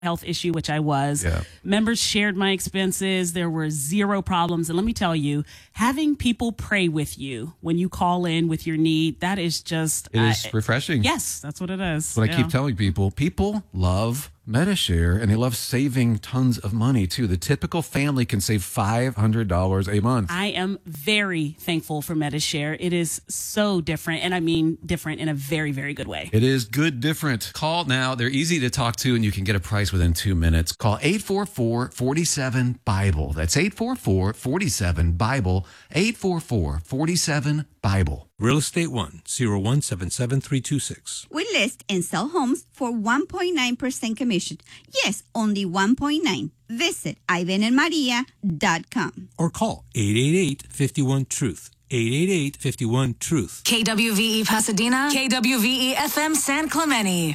health issue, which I was. Yeah. Members shared my expenses. There were zero problems. And let me tell you, having people pray with you when you call in with your need, that is just... It is refreshing. Yes, that's what it is. That's what I keep telling people. People love MediShare, and they love saving tons of money, too. The typical family can save $500 a month. I am very thankful for MediShare. It is so different, and I mean different in a very, very good way. It is good different. Call now. They're easy to talk to, and you can get a price within 2 minutes. Call 844-47-BIBLE. That's 844-47-BIBLE. 844-47-BIBLE. Real Estate One, 0177-326. We list and sell homes for 1.9% commission. Yes, only 1.9. Visit IvanandMaria.com. Or call 888-51-TRUTH. 888-51-TRUTH. KWVE Pasadena, KWVE FM San Clemente.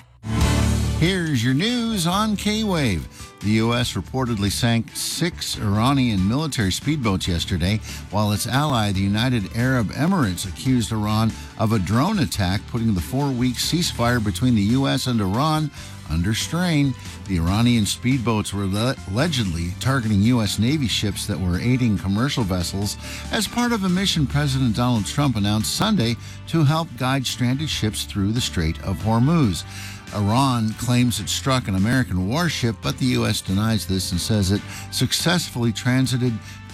Here's your news on K-Wave. The U.S. reportedly sank 6 Iranian military speedboats yesterday, while its ally, the United Arab Emirates, accused Iran of a drone attack, putting the 4-week ceasefire between the U.S. and Iran under strain. The Iranian speedboats were allegedly targeting U.S. Navy ships that were aiding commercial vessels as part of a mission President Donald Trump announced Sunday to help guide stranded ships through the Strait of Hormuz. Iran claims it struck an American warship, but the U.S. denies this and says it successfully transited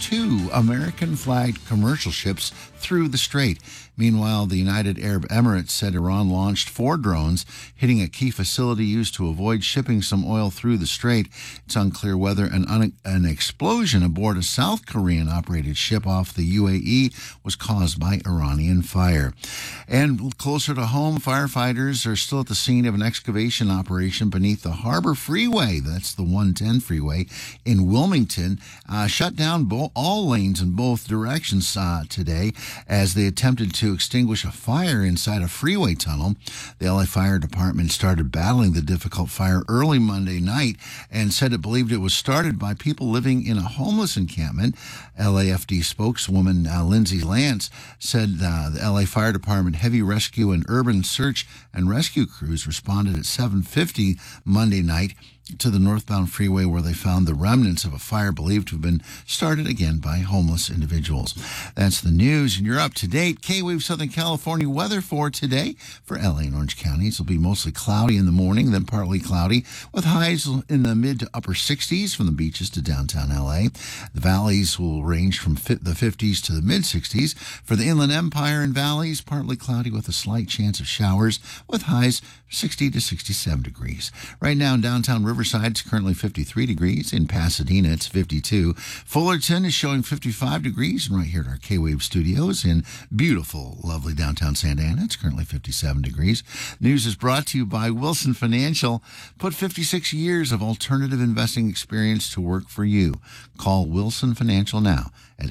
2 American-flagged commercial ships through the strait. Meanwhile, the United Arab Emirates said Iran launched 4 drones, hitting a key facility used to avoid shipping some oil through the strait. It's unclear whether an explosion aboard a South Korean-operated ship off the UAE was caused by Iranian fire. And closer to home, firefighters are still at the scene of an excavation operation beneath the Harbor Freeway. That's the 110 freeway in Wilmington. Shut down all lanes in both directions today as they attempted to extinguish a fire inside a freeway tunnel. The LA Fire Department started battling the difficult fire early Monday night and said it believed it was started by people living in a homeless encampment. LAFD spokeswoman Lindsay Lance said the LA Fire Department heavy rescue and urban search and rescue crews responded at 7:50 Monday night to the northbound freeway, where they found the remnants of a fire believed to have been started again by homeless individuals. That's the news, and you're up to date. K-Wave Southern California weather for today for LA and Orange counties. It'll be mostly cloudy in the morning, then partly cloudy, with highs in the mid to upper 60s from the beaches to downtown LA. The valleys will range from the 50s to the mid 60s. For the Inland Empire and valleys, partly cloudy with a slight chance of showers, with highs 60 to 67 degrees. Right now in downtown Riverside, it's currently 53 degrees. In Pasadena, it's 52. Fullerton is showing 55 degrees. And right here at our K-Wave studios in beautiful, lovely downtown Santa Ana, it's currently 57 degrees. News is brought to you by Wilson Financial. Put 56 years of alternative investing experience to work for you. Call Wilson Financial now at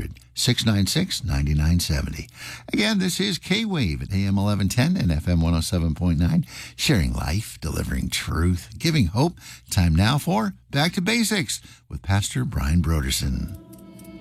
800-696-9970. Again, this is K-Wave at AM 1110 and FM 107.9, sharing life, delivering truth, giving hope. Time now for Back to Basics with Pastor Brian Broderson.